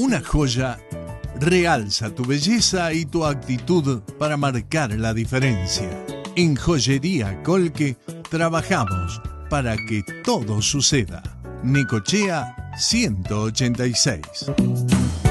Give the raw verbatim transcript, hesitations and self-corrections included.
Una joya realza tu belleza y tu actitud para marcar la diferencia. En Joyería Colque trabajamos para que todo suceda. Necochea ciento ochenta y seis.